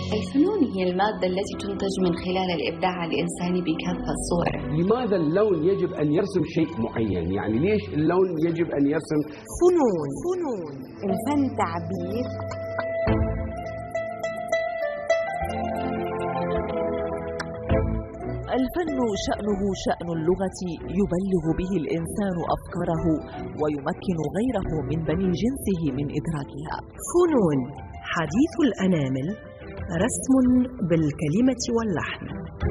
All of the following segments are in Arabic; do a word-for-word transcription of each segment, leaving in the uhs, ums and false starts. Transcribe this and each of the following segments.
الفنون هي المادة التي تنتج من خلال الإبداع الإنساني بكافة صوره. لماذا اللون يجب أن يرسم شيء معين؟ يعني ليش اللون يجب أن يرسم؟ فنون فنون الفن تعبير. الفن شأنه شأن اللغة، يبلغ به الإنسان أفكاره ويمكن غيره من بني جنسه من إدراكها. فنون حديث الأنامل، رسم بالكلمة واللحن.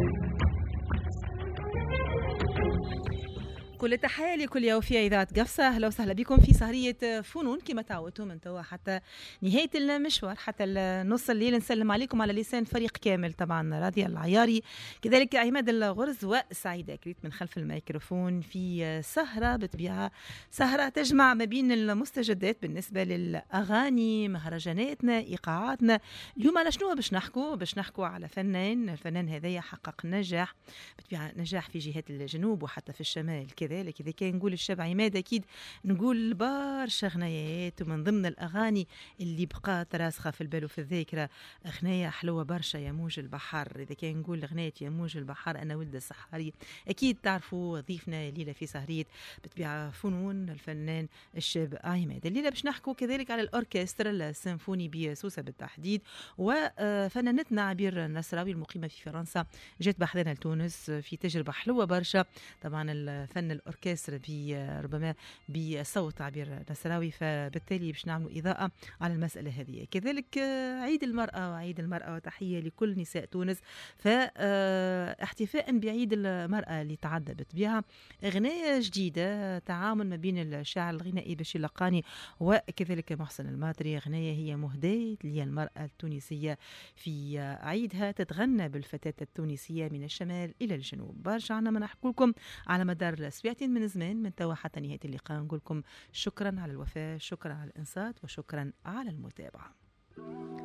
كل التحية لكل يوفي إذاعة قفصة. أهلا وسهلا بكم في سهرية فنون كما تعودتوا من توا حتى نهاية المشوار، حتى نص الليل. نسلم عليكم على لسان فريق كامل، طبعا راضية العياري، كذلك عماد الغرز وسعيدة كريت من خلف الميكروفون في سهرة بطبيعة سهرة تجمع ما بين المستجدات بالنسبة للأغاني، مهرجاناتنا، إيقاعاتنا. اليوم على شنو باش نحكوا؟ باش نحكوا على فنان. الفنان هذا يحقق نجاح بطبيعة، نجاح في جهات الجنوب وحتى في الشمال كذلك. إذا كان نقول الشاب عماد أكيد نقول برشا غنايات، ومن ضمن الأغاني اللي بقات راسخة في البال وفي الذاكرة غناية حلوة برشا، يا موج البحر. إذا كان نقول غناية يا موج البحر أنا ولد الصحاري، أكيد تعرفوا ضيفنا الليلة في سهرية بطبيعة فنون الفنان الشاب عماد. الليلة باش نحكوا كذلك على الأوركسترا السيمفوني بسوسة بالتحديد، وفنانتنا عبير النصراوي المقيمة في فرنسا جات بحذنا لتونس في تجربة حلوة برشا. طبعا الفن الأوركسترا ربما بصوت عبير نصراوي، فبالتالي باش نعملوا إضاءة على المسألة هذه. كذلك عيد المرأة وعيد المرأة وتحية لكل نساء تونس، فاحتفاء بعيد المرأة اللي تعدى بطبيعة أغنية جديدة، تعامل ما بين الشاعر الغنائي بشير لقاني وكذلك محسن الماطري. أغنية هي مهداة للمرأة التونسية في عيدها، تتغنى بالفتاة التونسية من الشمال إلى الجنوب. برشا عنا ما نحكوا لكم على مدار سبيعتين من زمان، من توا حتى نهاية اللقاء نقول لكم شكرا على الوفاء، شكرا على الإنصات، وشكرا على المتابعة.